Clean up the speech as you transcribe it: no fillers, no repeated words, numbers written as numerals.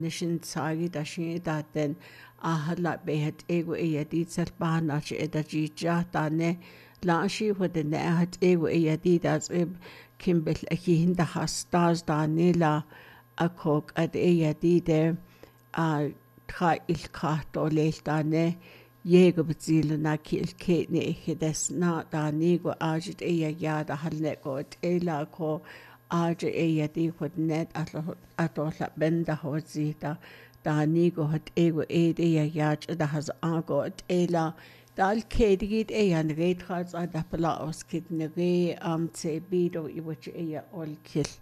nishin tsagi da shin da den ahla behet ego eyadi salbana shi edajija tane la shi wede ne hat ego eyadi das kimbel hinda hastas danila akok ad eyadi de a tra il kato leiltane jego bezilna kil ketne hedes na danigo ajit eyada halne ko ela ko aje eyadi hodnet atola benda hozita danigo hat ego ede yaj da has ago ela dal kedigit eyan reit khats ada plaus kidne re am tsebido iwach eya ol kil